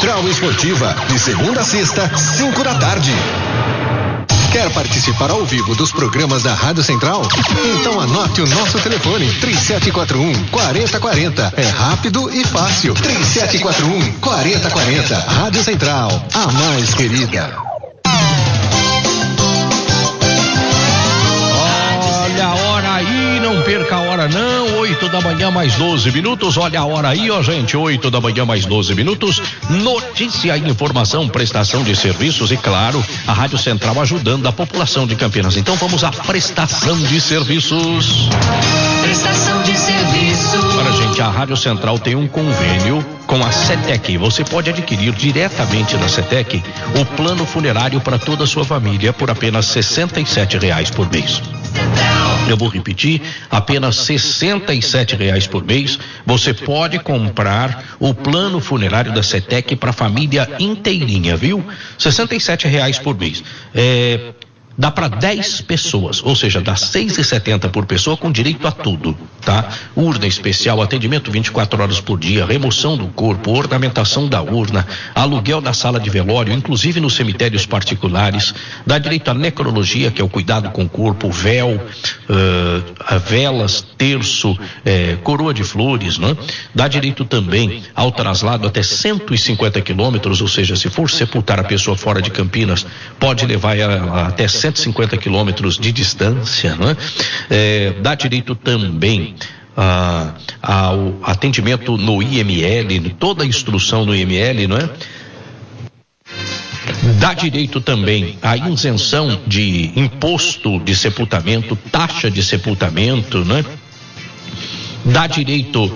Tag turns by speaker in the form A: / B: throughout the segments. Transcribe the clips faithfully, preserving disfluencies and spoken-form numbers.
A: Central Esportiva, de segunda a sexta, cinco da tarde. Quer participar ao vivo dos programas da Rádio Central? Então anote o nosso telefone, três sete quatro um, quatro zero quatro zero. É rápido e fácil. três sete quatro um, quatro zero quatro zero. Rádio Central, a mais querida.
B: Olha a hora aí, não perca a hora não, oito da manhã mais doze minutos, olha a hora aí, ó gente, oito da manhã mais doze minutos, notícia, informação, prestação de serviços e claro, a Rádio Central ajudando a população de Campinas. Então vamos à prestação de serviços.
C: Prestação de serviços.
B: Olha gente, a Rádio Central tem um convênio com a CETEC. Você pode adquirir diretamente da CETEC o plano funerário para toda a sua família por apenas sessenta e sete reais por mês. Eu vou repetir, apenas sessenta e sete reais por mês, você pode comprar o plano funerário da CETEC para a família inteirinha, viu? sessenta e sete reais por mês. É, dá para dez pessoas, ou seja, dá seis reais e setenta centavos por pessoa com direito a tudo, tá? Urna especial, atendimento vinte e quatro horas por dia, remoção do corpo, ornamentação da urna, aluguel da sala de velório, inclusive nos cemitérios particulares, dá direito à necrologia, que é o cuidado com o corpo, véu, uh, velas, terço, eh, coroa de flores, né? Dá direito também ao traslado até cento e cinquenta quilômetros, ou seja, se for sepultar a pessoa fora de Campinas, pode levar ela até cento e cinquenta quilômetros de distância, né? É, dá direito também ah, ao atendimento no I M L, toda a instrução no I M L, não é? Dá direito também à isenção de imposto de sepultamento, taxa de sepultamento, né? Dá direito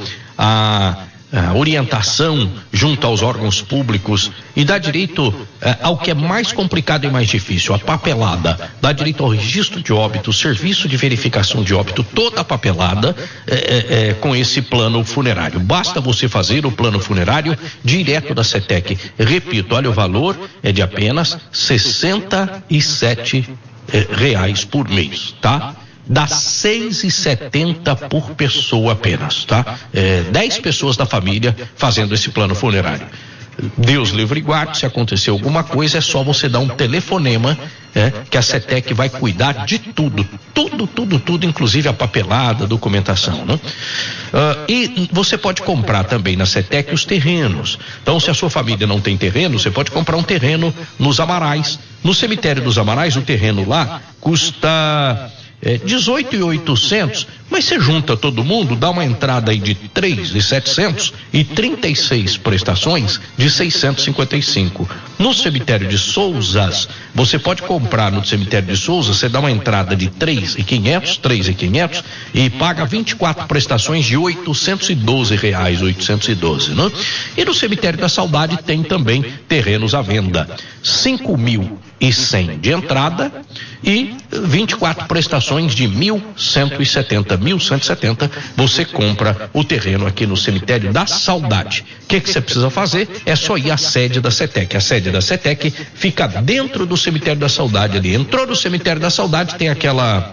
B: a A orientação junto aos órgãos públicos e dá direito eh, ao que é mais complicado e mais difícil, a papelada. Dá direito ao registro de óbito, serviço de verificação de óbito, toda a papelada eh, eh, com esse plano funerário. Basta você fazer o plano funerário direto da CETEC. Repito, olha, o valor é de apenas sessenta e sete eh, reais por mês, tá? Dá seis reais e setenta centavos por pessoa apenas, tá? É, dez pessoas da família fazendo esse plano funerário. Deus livre e guarde, se acontecer alguma coisa, é só você dar um telefonema, é, que a CETEC vai cuidar de tudo, tudo, tudo, tudo, inclusive a papelada, a documentação, né? Uh, e você pode comprar também na CETEC os terrenos. Então, se a sua família não tem terreno, você pode comprar um terreno nos Amarais. No cemitério dos Amarais, o terreno lá custa É, dezoito mil e oitocentos, mas você junta todo mundo, dá uma entrada aí de três mil e setecentos e trinta e seis prestações de seiscentos e cinquenta e cinco. No cemitério de Sousas, você pode comprar no cemitério de Sousas, você dá uma entrada de três mil e quinhentos, três mil e quinhentos e paga vinte e quatro prestações de oitocentos e doze reais, oitocentos e doze, né? E no cemitério da Saudade tem também terrenos à venda, cinco mil e cem de entrada e vinte e quatro prestações de mil cento e setenta, mil cento e setenta, você compra o terreno aqui no cemitério da Saudade. O que que você precisa fazer? É só ir à sede da CETEC. A sede da CETEC fica dentro do cemitério da Saudade ali. Entrou no cemitério da Saudade, tem aquela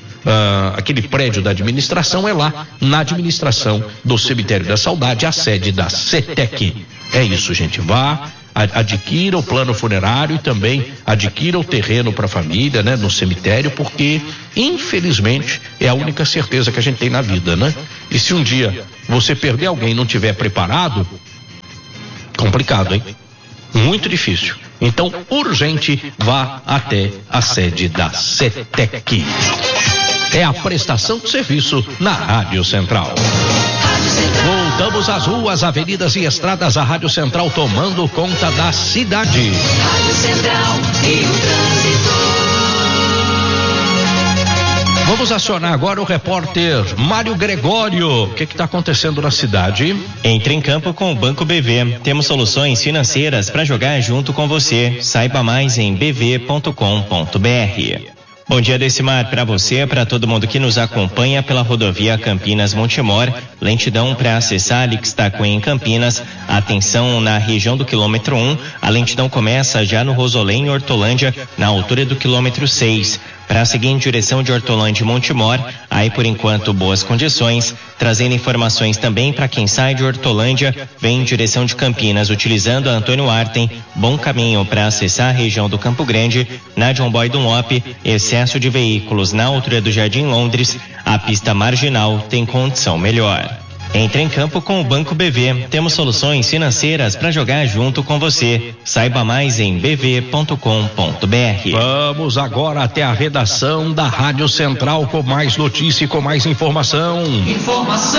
B: Uh, aquele prédio da administração, é lá na administração do cemitério da Saudade, a sede da CETEC. É isso, gente, vá, adquira o plano funerário e também adquira o terreno para a família, né, no cemitério, porque infelizmente é a única certeza que a gente tem na vida, né? E se um dia você perder alguém e não tiver preparado, complicado, hein? Muito difícil. Então, urgente, vá até a sede da CETEC. É a prestação de serviço na Rádio Central. Voltamos às ruas, avenidas e estradas, a Rádio Central tomando conta da cidade.
C: Rádio Central e o trânsito.
B: Vamos acionar agora o repórter Mário Gregório. O que está acontecendo na cidade?
D: Entre em campo com o Banco B V. Temos soluções financeiras para jogar junto com você. Saiba mais em b v ponto com ponto b r. Bom dia, Decimar, para você, para todo mundo que nos acompanha pela rodovia Campinas-Montemor. Lentidão para acessar Lixtaquim em Campinas. Atenção na região do quilômetro um. A lentidão começa já no Rosolém, em Hortolândia, na altura do quilômetro seis. Para seguir em direção de Hortolândia e Montemor, aí por enquanto boas condições. Trazendo informações também para quem sai de Hortolândia, vem em direção de Campinas, utilizando a Antônio Artem, bom caminho para acessar a região do Campo Grande. Na John Boy Dunlop, excesso de veículos na altura do Jardim Londres, a pista marginal tem condição melhor. Entre em campo com o Banco B V. Temos soluções financeiras para jogar junto com você. Saiba mais em b v ponto com ponto b r.
B: Vamos agora até a redação da Rádio Central com mais notícia e com mais informação.
C: Informação,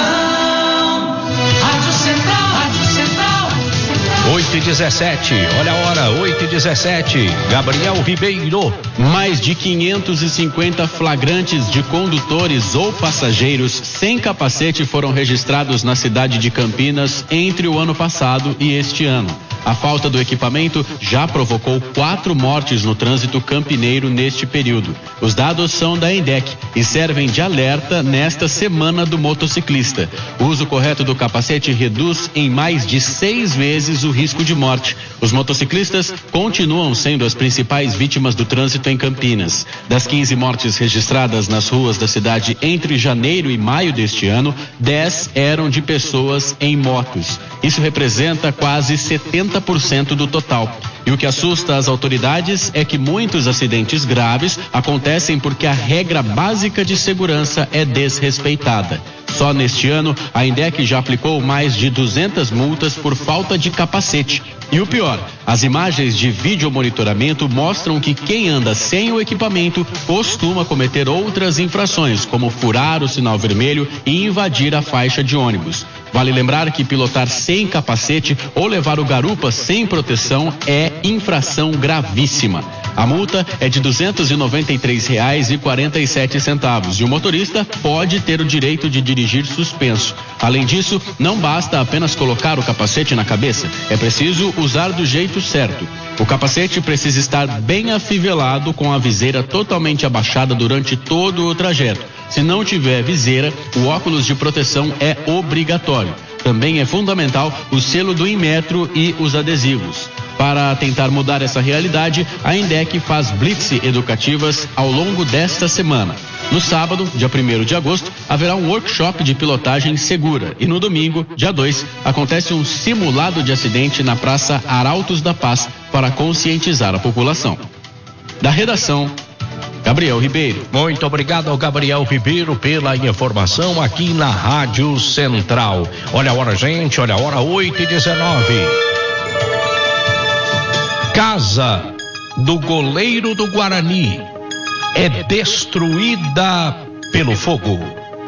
C: Rádio Central, Rádio Central.
B: oito e dezessete, olha a hora, oito e dezessete. Gabriel Ribeiro.
E: Mais de quinhentos e cinquenta flagrantes de condutores ou passageiros sem capacete foram registrados na cidade de Campinas entre o ano passado e este ano. A falta do equipamento já provocou quatro mortes no trânsito campineiro neste período. Os dados são da ENDEC e servem de alerta nesta semana do motociclista. O uso correto do capacete reduz em mais de seis vezes o risco de morte. Os motociclistas continuam sendo as principais vítimas do trânsito em Campinas. Das quinze mortes registradas nas ruas da cidade entre janeiro e maio deste ano, dez eram de pessoas em motos. Isso representa quase setenta por cento do total. E o que assusta as autoridades é que muitos acidentes graves acontecem porque a regra básica de segurança é desrespeitada. Só neste ano, a ENDEC já aplicou mais de duzentas multas por falta de capacete. E o pior, as imagens de videomonitoramento mostram que quem anda sem o equipamento costuma cometer outras infrações, como furar o sinal vermelho e invadir a faixa de ônibus. Vale lembrar que pilotar sem capacete ou levar o garupa sem proteção é infração gravíssima. A multa é de duzentos e noventa e três reais e quarenta e sete centavos e o motorista pode ter o direito de dirigir suspenso. Além disso, não basta apenas colocar o capacete na cabeça, é preciso usar do jeito certo. O capacete precisa estar bem afivelado com a viseira totalmente abaixada durante todo o trajeto. Se não tiver viseira, o óculos de proteção é obrigatório. Também é fundamental o selo do Inmetro e os adesivos. Para tentar mudar essa realidade, a ENDEC faz blitz educativas ao longo desta semana. No sábado, dia primeiro de agosto, haverá um workshop de pilotagem segura e no domingo, dia dois, acontece um simulado de acidente na Praça Arautos da Paz para conscientizar a população. Da redação, Gabriel Ribeiro.
B: Muito obrigado ao Gabriel Ribeiro pela informação aqui na Rádio Central. Olha a hora, gente, olha a hora, oito e dezenove. Casa do goleiro do Guarani é destruída pelo fogo.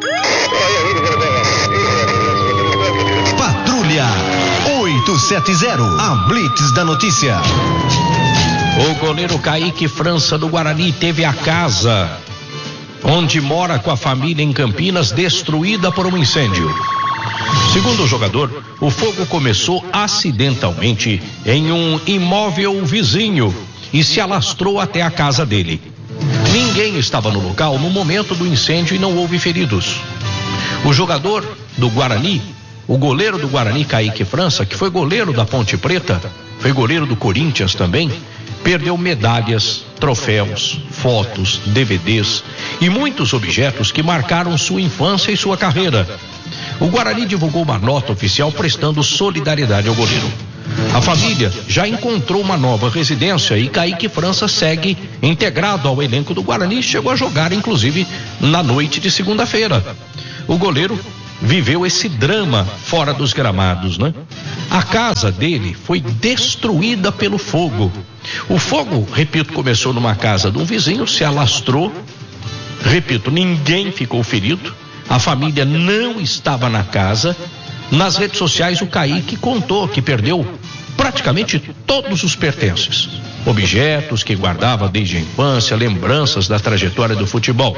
A: Patrulha oitocentos e setenta, a Blitz da notícia.
B: O goleiro Kaique França do Guarani teve a casa onde mora com a família em Campinas destruída por um incêndio. Segundo o jogador, o fogo começou acidentalmente em um imóvel vizinho e se alastrou até a casa dele. Ninguém estava no local no momento do incêndio e não houve feridos. O jogador do Guarani, o goleiro do Guarani, Kaique França, que foi goleiro da Ponte Preta, foi goleiro do Corinthians também, perdeu medalhas, troféus, fotos, D V Ds e muitos objetos que marcaram sua infância e sua carreira. O Guarani divulgou uma nota oficial prestando solidariedade ao goleiro. A família já encontrou uma nova residência e Kaique França segue integrado ao elenco do Guarani e chegou a jogar, inclusive, na noite de segunda-feira. O goleiro viveu esse drama fora dos gramados, né? A casa dele foi destruída pelo fogo. O fogo, repito, começou numa casa de um vizinho, se alastrou. Repito, ninguém ficou ferido. A família não estava na casa. Nas redes sociais, o Kaique contou que perdeu praticamente todos os pertences. Objetos que guardava desde a infância, lembranças da trajetória do futebol.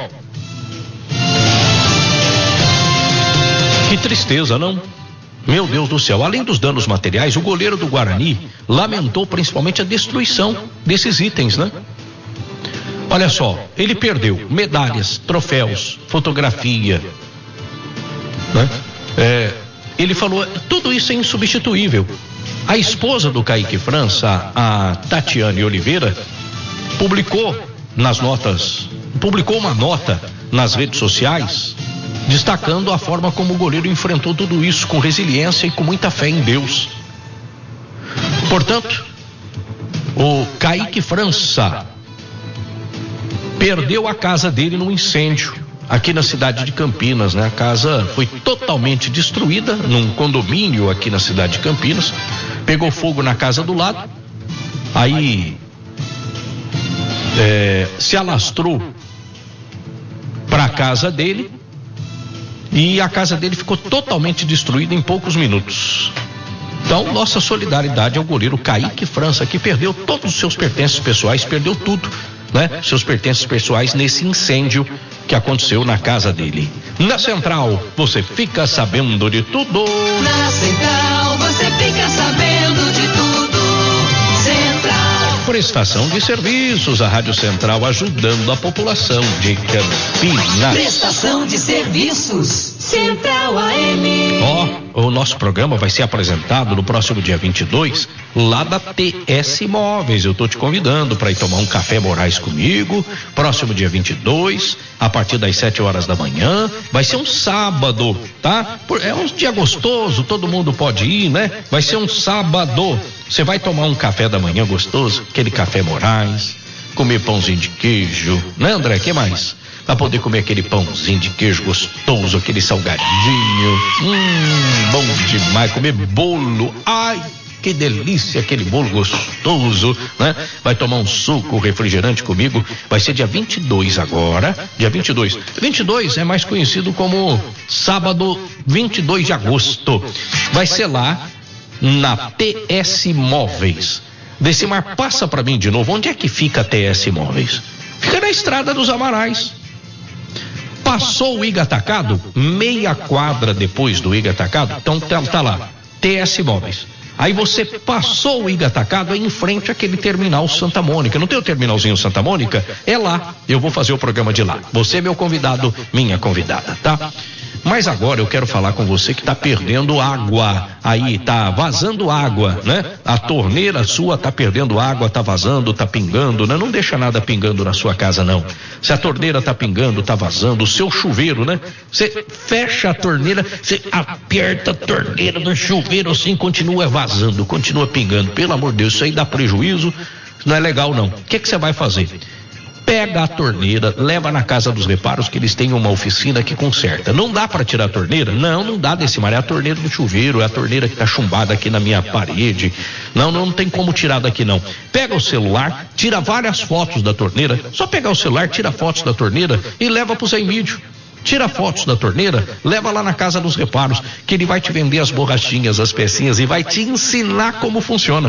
B: Que tristeza, não? Meu Deus do céu, além dos danos materiais, o goleiro do Guarani lamentou principalmente a destruição desses itens, né? Olha só, ele perdeu medalhas, troféus, fotografia, né? É, ele falou, tudo isso é insubstituível. A esposa do Kaique França, a Tatiane Oliveira, publicou nas notas publicou uma nota nas redes sociais destacando a forma como o goleiro enfrentou tudo isso com resiliência e com muita fé em Deus. Portanto, o Kaique França perdeu a casa dele num incêndio aqui na cidade de Campinas, né? A casa foi totalmente destruída num condomínio aqui na cidade de Campinas, pegou fogo na casa do lado, aí é, se alastrou para a casa dele e a casa dele ficou totalmente destruída em poucos minutos. Então, nossa solidariedade ao goleiro Kaique França, que perdeu todos os seus pertences pessoais, perdeu tudo, né? Seus pertences pessoais nesse incêndio que aconteceu na casa dele. Na Central, você fica sabendo de tudo.
C: Na Central, você fica sabendo de tudo. Central.
B: Prestação de serviços, a Rádio Central ajudando a população de Campinas.
C: Prestação de serviços, Central A M.
B: Ó, oh, o nosso programa vai ser apresentado no próximo dia vinte e dois, lá da T S Móveis. Eu tô te convidando para ir tomar um café Moraes comigo, próximo dia vinte e dois, a partir das sete horas da manhã. Vai ser um sábado, tá? É um dia gostoso, todo mundo pode ir, né? Vai ser um sábado. Você vai tomar um café da manhã gostoso, aquele café Moraes, comer pãozinho de queijo, né, André? Que mais? Pra poder comer aquele pãozinho de queijo gostoso, aquele salgadinho, hum, bom demais, comer bolo, ai, que delícia, aquele bolo gostoso, né? Vai tomar um suco, refrigerante comigo, vai ser dia vinte e dois agora, dia vinte e dois. vinte e dois é mais conhecido como sábado vinte e dois de agosto, vai ser lá na T S Móveis. Decimar, passa pra mim de novo, onde é que fica a T S Móveis? Fica na Estrada dos Amarais. Passou o I G Atacado, meia quadra depois do I G Atacado, então tá, tá lá, T S Móveis. Aí você passou o I G Atacado, é em frente àquele terminal Santa Mônica. Não tem o terminalzinho Santa Mônica? É lá, eu vou fazer o programa de lá. Você é meu convidado, minha convidada, tá? Mas agora eu quero falar com você que está perdendo água, aí tá vazando água, né? A torneira sua tá perdendo água, tá vazando, tá pingando, né? Não deixa nada pingando na sua casa, não. Se a torneira tá pingando, tá vazando, o seu chuveiro, né? Você fecha a torneira, você aperta a torneira do chuveiro assim, continua vazando, continua pingando. Pelo amor de Deus, isso aí dá prejuízo, não é legal não. O que que você vai fazer? Pega a torneira, leva na Casa dos Reparos, que eles têm uma oficina que conserta. Não dá para tirar a torneira? Não, não dá, Decimar. É a torneira do chuveiro, é a torneira que tá chumbada aqui na minha parede. Não, não, não tem como tirar daqui não. Pega o celular, tira várias fotos da torneira. Só pegar o celular, tira fotos da torneira e leva pro Zé Mídio. Tira fotos da torneira, leva lá na Casa dos Reparos, que ele vai te vender as borrachinhas, as pecinhas e vai te ensinar como funciona.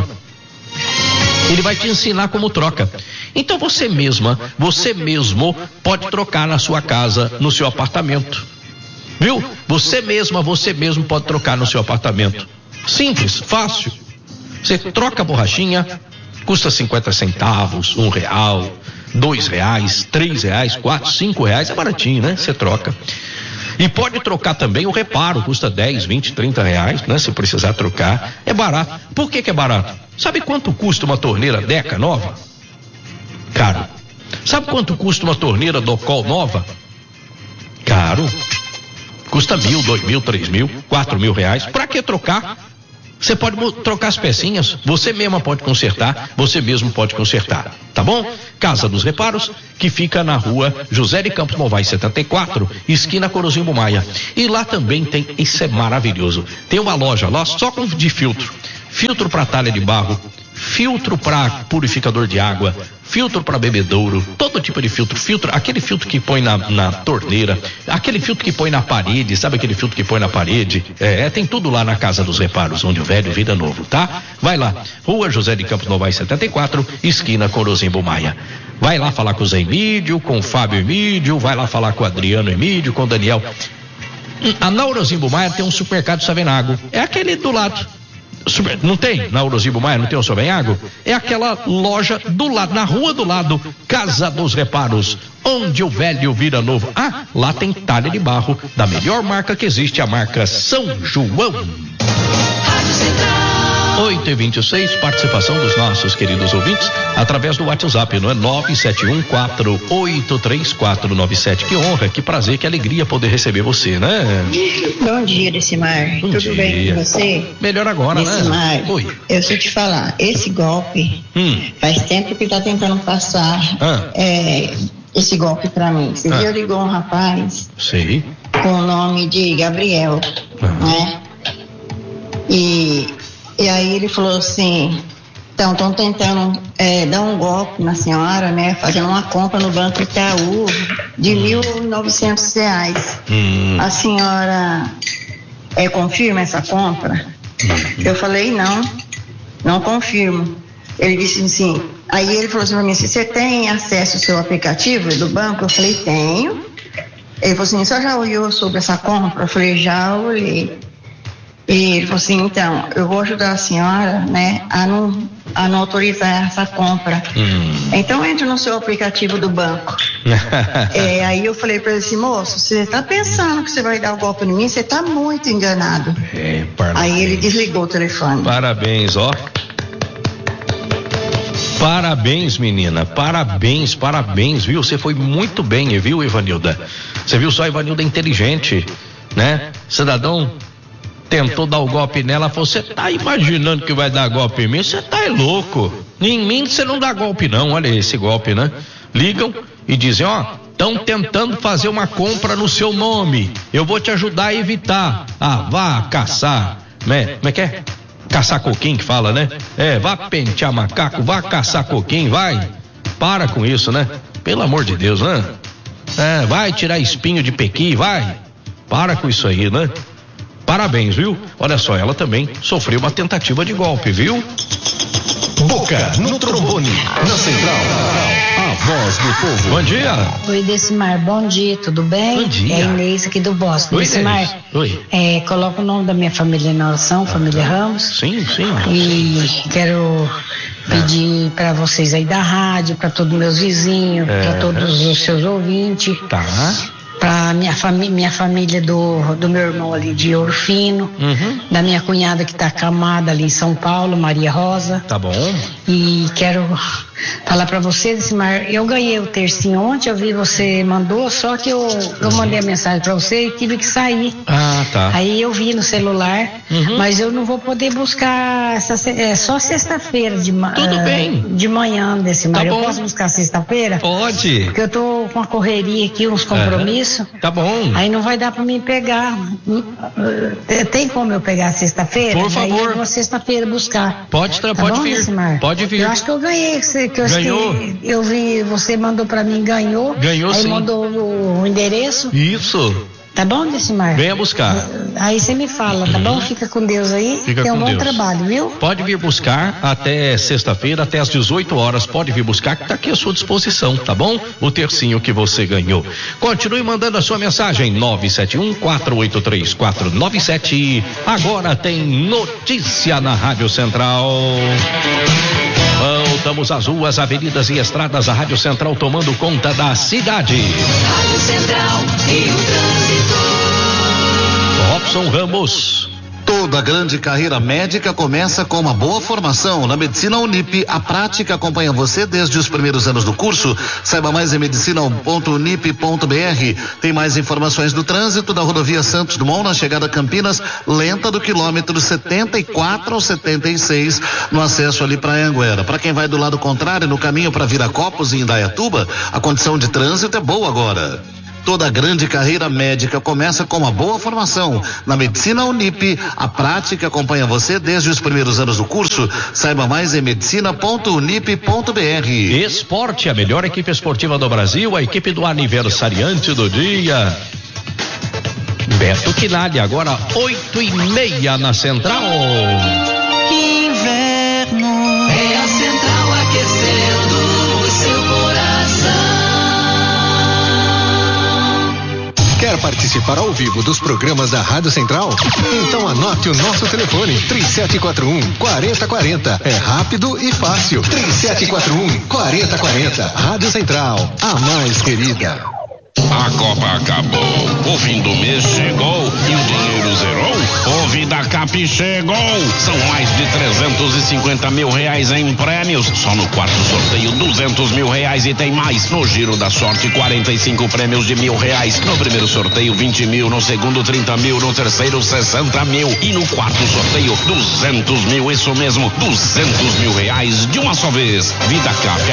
B: Ele vai te ensinar como troca. Então você mesma, você mesmo pode trocar na sua casa, no seu apartamento. Viu? Você mesma, você mesmo pode trocar no seu apartamento. Simples, fácil. Você troca a borrachinha, custa cinquenta centavos, um real, dois reais, três reais, quatro, cinco reais, é baratinho, né? Você troca. E pode trocar também o reparo, custa dez, vinte, trinta reais, né? Se precisar trocar, é barato. Por que que é barato? Sabe quanto custa uma torneira Deca nova? Caro. Sabe quanto custa uma torneira Docol nova? Caro. Custa mil, dois mil, três mil, quatro mil reais. Pra que trocar? Você pode trocar as pecinhas, você mesma pode consertar, você mesmo pode consertar, tá bom? Casa dos Reparos, que fica na rua José de Campos Novaes setenta e quatro, esquina Corozimbo Maia. E lá também tem, isso é maravilhoso, tem uma loja lá só com de filtro, filtro para talha de barro, filtro para purificador de água, filtro para bebedouro, todo tipo de filtro, filtro, aquele filtro que põe na, na torneira, aquele filtro que põe na parede, sabe aquele filtro que põe na parede? É, é, tem tudo lá na Casa dos Reparos, onde o velho vira novo, tá? Vai lá, rua José de Campos Novaes setenta e quatro, esquina Corozimbo Maia. Vai lá falar com o Zé Emídio, com o Fábio Emídio, vai lá falar com o Adriano Emídio, com o Daniel. A na Corozimbo Maia tem um supermercado Savenago, é aquele do lado. Não tem? Na Corozimbo Maia não tem o Savenago? É aquela loja do lado, na rua do lado, Casa dos Reparos, onde o velho vira novo. Ah, lá tem talha de barro da melhor marca que existe, a marca São João.
C: Rádio Central.
B: oito e vinte e seis, participação dos nossos queridos ouvintes através do WhatsApp, não é? nove sete um quatro oito três quatro nove sete. Que honra, que prazer, que alegria poder receber você, né?
F: Bom dia, Decimar.
B: Bom
F: Tudo
B: dia.
F: bem com você?
B: Melhor agora,
F: Decimar,
B: né? Oi.
F: eu sei te falar, esse golpe
B: Hum.
F: faz tempo que tá tentando passar
B: Ah.
F: é, esse golpe pra mim. Esse
B: Ah.
F: dia ligou um rapaz
B: Sei.
F: com o nome de Gabriel,
B: Ah.
F: né? E, e aí ele falou assim, então estão tentando é, dar um golpe na senhora, né? Fazendo uma compra no Banco Itaú de mil e novecentos reais.
B: Hum.
F: A senhora é, confirma essa compra? Eu falei, não, não confirmo. Ele disse assim, aí ele falou assim pra mim, se você tem acesso ao seu aplicativo do banco? Eu falei, tenho. Ele falou assim, você já olhou sobre essa compra? Eu falei, já olhei. E ele falou assim, então, eu vou ajudar a senhora, né, a não, a não autorizar essa compra.
B: Hum.
F: Então entre no seu aplicativo do banco. É, aí eu falei pra ele assim, moço, você tá pensando que você vai dar o golpe em mim? Você tá muito enganado.
B: É, parabéns.
F: Aí ele desligou o telefone.
B: Parabéns, ó. Parabéns, menina. Parabéns, parabéns, viu? Você foi muito bem, viu, Ivanilda? Você viu só, a Ivanilda é inteligente, né? Cidadão tentou dar o golpe nela, falou, você tá imaginando que vai dar golpe em mim? Você tá é louco. Em mim você não dá golpe não, olha esse golpe, né? Ligam e dizem, ó, estão tentando fazer uma compra no seu nome, eu vou te ajudar a evitar. Ah, vá caçar, né? Como é que é? Caçar coquinho que fala, né? É, vá pentear macaco, vá caçar coquinho, vai. Para com isso, né? Pelo amor de Deus, né? É, vai tirar espinho de pequi, vai. Para com isso aí, né? Parabéns, viu? Olha só, ela também sofreu uma tentativa de golpe, viu?
A: Boca no trombone, na central, a voz do povo.
B: Bom dia.
G: Oi, Decimar, bom dia, tudo bem?
B: Bom dia.
G: É a Inês aqui do Boston.
B: Oi,
G: Decimar,
B: Inês. Oi.
G: é, coloca o nome da minha família na oração, família Ramos.
B: Sim, sim.
G: E quero pedir para vocês aí da rádio, para todos meus vizinhos,
B: É.
G: para todos os seus ouvintes.
B: Tá.
G: Para minha, fami minha família do, do meu irmão ali de Ouro Fino,
B: Uhum.
G: da minha cunhada que está acamada ali em São Paulo, Maria Rosa.
B: Tá bom.
G: E quero falar para você, Decimar, eu ganhei o tercinho ontem, eu vi você mandou, só que eu, eu mandei a mensagem para você e tive que sair.
B: Ah, tá.
G: Aí eu vi no celular,
B: Uhum.
G: mas eu não vou poder buscar essa, se- é, só sexta-feira de, ma-
B: Tudo
G: eh,
B: bem.
G: de manhã, Decimar.
B: Tá
G: eu
B: bom.
G: posso buscar sexta-feira?
B: Pode.
G: Porque eu tô com a correria aqui, uns compromissos.
B: Tá bom.
G: Aí não vai dar para mim pegar. Eh, Tem como eu pegar sexta-feira?
B: Por
G: Daí
B: favor.
G: eu vou sexta-feira buscar.
B: Pode, tra-
G: Tá
B: pode
G: bom,
B: vir.
G: Decimar?
B: Pode vir.
G: Eu acho que eu ganhei, que você- que eu, acho
B: Ganhou?
G: que eu vi, você mandou pra mim, ganhou.
B: Ganhou,
G: aí
B: sim.
G: mandou o, o endereço.
B: Isso.
G: Tá bom, Decimar?
B: Venha buscar.
G: Aí você me fala, tá bom? Fica com Deus aí.
B: Fica
G: Tem um
B: com
G: bom
B: Deus.
G: trabalho, viu?
B: Pode vir buscar até sexta-feira, até às dezoito horas. Pode vir buscar, que tá aqui à sua disposição, tá bom? O tercinho que você ganhou. Continue mandando a sua mensagem, nove sete um quatro oito três quatro nove sete. Agora tem notícia na Rádio Central. Voltamos às ruas, avenidas e estradas. A Rádio Central tomando conta da cidade.
C: Rádio Central e o trânsito.
B: Robson Ramos.
H: Toda grande carreira médica começa com uma boa formação. Na Medicina Unip, a prática acompanha você desde os primeiros anos do curso. Saiba mais em medicina ponto unip ponto br. Tem mais informações do trânsito da rodovia Santos Dumont na chegada a Campinas, lenta do quilômetro setenta e quatro ao setenta e seis, no acesso ali para Anguera. Para quem vai do lado contrário, no caminho para Viracopos e Indaiatuba, a condição de trânsito é boa agora. Toda grande carreira médica começa com uma boa formação. Na Medicina Unip, a prática acompanha você desde os primeiros anos do curso. Saiba mais em medicina ponto unip ponto br.
B: Esporte, a melhor equipe esportiva do Brasil, a equipe do aniversariante do dia. Beto Quinalha, agora oito e meia na Central.
C: Inverno. É a Central aquecendo o seu coração.
A: Quer participar ao vivo dos programas da Rádio Central? Então anote o nosso telefone, três sete quatro um, quatro zero quatro zero. É rápido e fácil. três sete quatro um, quatro zero quatro zero. Rádio Central, a mais querida.
I: A Copa acabou, o fim do mês chegou e o dinheiro não zerou? O Vida Cap chegou! São mais de trezentos e cinquenta mil reais em prêmios. Só no quarto sorteio, duzentos mil reais e tem mais. No Giro da Sorte, quarenta e cinco prêmios de mil reais. No primeiro sorteio, vinte mil. No segundo, trinta mil. No terceiro, sessenta mil. E no quarto sorteio, duzentos mil. Isso mesmo, duzentos mil reais de uma só vez. Vida Cap,